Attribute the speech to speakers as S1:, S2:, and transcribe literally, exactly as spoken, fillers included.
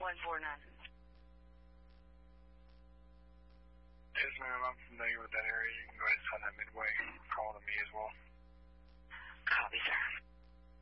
S1: one four nine.
S2: Yes, ma'am. I'm familiar with that area. You can go ahead and sign